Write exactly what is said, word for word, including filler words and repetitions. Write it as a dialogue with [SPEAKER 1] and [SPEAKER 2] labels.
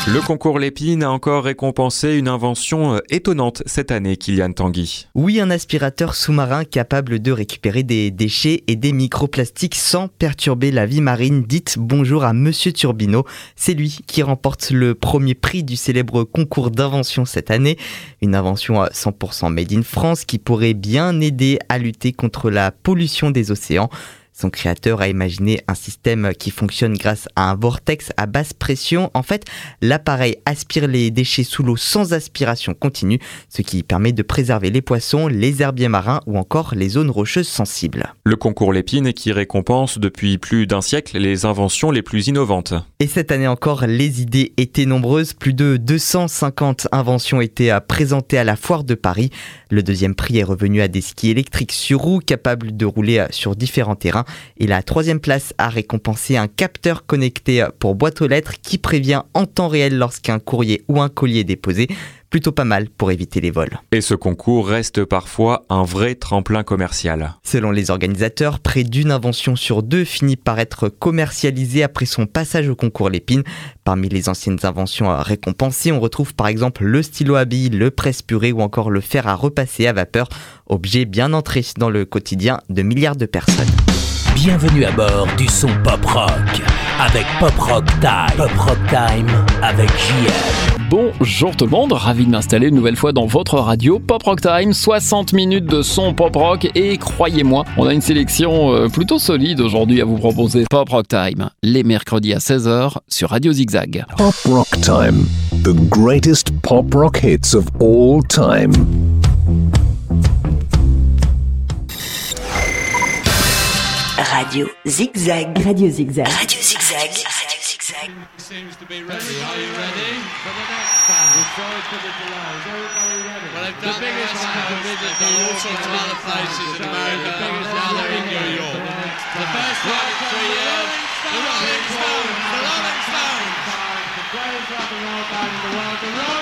[SPEAKER 1] Le concours Lépine a encore récompensé une invention étonnante cette année, Kylian Tanguy.
[SPEAKER 2] Oui, un aspirateur sous-marin capable de récupérer des déchets et des microplastiques sans perturber la vie marine. Dites bonjour à Monsieur Turbino. C'est lui qui remporte le premier prix du célèbre concours d'invention cette année. Une invention cent pour cent made in France qui pourrait bien aider à lutter contre la pollution des océans. Son créateur a imaginé un système qui fonctionne grâce à un vortex à basse pression. En fait, l'appareil aspire les déchets sous l'eau sans aspiration continue, ce qui permet de préserver les poissons, les herbiers marins ou encore les zones rocheuses sensibles.
[SPEAKER 1] Le concours Lépine qui récompense depuis plus d'un siècle les inventions les plus innovantes.
[SPEAKER 2] Et cette année encore, les idées étaient nombreuses. Plus de deux cent cinquante inventions étaient présentées à la foire de Paris. Le deuxième prix est revenu à des skis électriques sur roues capables de rouler sur différents terrains. Et la troisième place a récompensé un capteur connecté pour boîte aux lettres qui prévient en temps réel lorsqu'un courrier ou un colis est déposé. Plutôt pas mal pour éviter les vols.
[SPEAKER 1] Et ce concours reste parfois un vrai tremplin commercial.
[SPEAKER 2] Selon les organisateurs, près d'une invention sur deux finit par être commercialisée après son passage au concours Lépine. Parmi les anciennes inventions récompensées, on retrouve par exemple le stylo à billes, le presse-purée ou encore le fer à repasser à vapeur, objet bien entré dans le quotidien de milliards de personnes.
[SPEAKER 3] Bienvenue à bord du son Pop Rock avec Pop Rock Time. Pop Rock Time avec J L.
[SPEAKER 4] Bonjour tout le monde, ravi de m'installer une nouvelle fois dans votre radio Pop Rock Time, soixante minutes de son pop rock et croyez-moi, on a une sélection euh, plutôt solide aujourd'hui à vous proposer. Pop Rock Time, les mercredis à seize heures sur Radio Zigzag.
[SPEAKER 5] Pop Rock Time, the greatest pop rock hits of all time.
[SPEAKER 6] Radio Zigzag.
[SPEAKER 7] Radio Zigzag.
[SPEAKER 6] Radio Zigzag. Radio Zigzag.
[SPEAKER 8] Seems to be ready. Are you ready for the next band? We're sorry for the delay. Is everybody ready? Well, they've done the biggest band. They've got all sorts of other places in America. Now they're in New York. The first time in three years. The Rolling Stones. The Rolling Stones. The greatest rock and roll band in the world. The Rolling